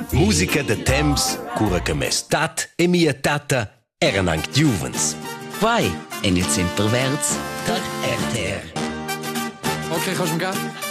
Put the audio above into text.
Musica de temps, cura che mes tat e mia tata eran anche giuvens. Vai, en il semperverz, der RTR. Okay, kannst du mir geben?